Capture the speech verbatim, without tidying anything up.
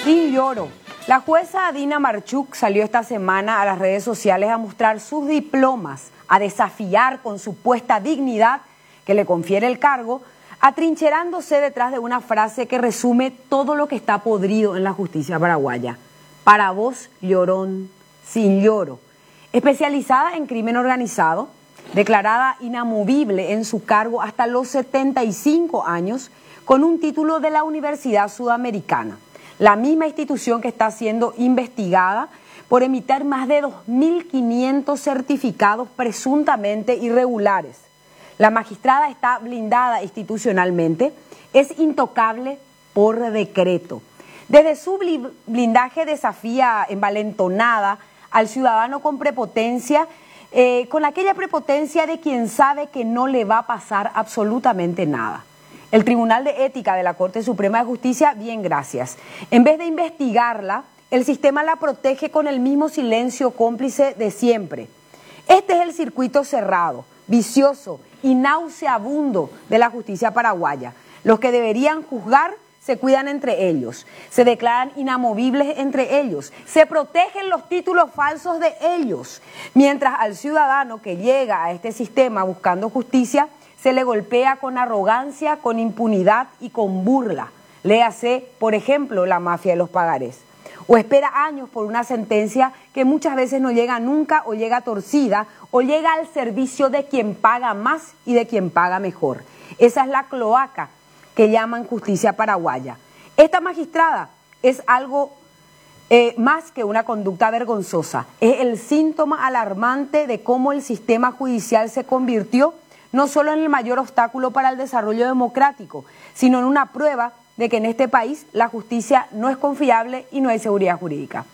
Sin lloro. La jueza Dina Marchuk salió esta semana a las redes sociales a mostrar sus diplomas, a desafiar con supuesta dignidad que le confiere el cargo, atrincherándose detrás de una frase que resume todo lo que está podrido en la justicia paraguaya. Para vos, llorón, sin lloro. Especializada en crimen organizado, declarada inamovible en su cargo hasta los setenta y cinco años, con un título de la Universidad Sudamericana, la misma institución que está siendo investigada por emitir más de dos mil quinientos certificados presuntamente irregulares. La magistrada está blindada institucionalmente, es intocable por decreto. Desde su blindaje desafía envalentonada al ciudadano con prepotencia, eh, con aquella prepotencia de quien sabe que no le va a pasar absolutamente nada. El Tribunal de Ética de la Corte Suprema de Justicia, bien, gracias. En vez de investigarla, el sistema la protege con el mismo silencio cómplice de siempre. Este es el circuito cerrado, vicioso y nauseabundo de la justicia paraguaya. Los que deberían juzgar se cuidan entre ellos, se declaran inamovibles entre ellos, se protegen los títulos falsos de ellos, mientras al ciudadano que llega a este sistema buscando justicia se le golpea con arrogancia, con impunidad y con burla. Léase, por ejemplo, la mafia de los pagarés. O espera años por una sentencia que muchas veces no llega nunca o llega torcida o llega al servicio de quien paga más y de quien paga mejor. Esa es la cloaca que llaman justicia paraguaya. Esta magistrada es algo eh, más que una conducta vergonzosa. Es el síntoma alarmante de cómo el sistema judicial se convirtió no solo en el mayor obstáculo para el desarrollo democrático, sino en una prueba de que en este país la justicia no es confiable y no hay seguridad jurídica.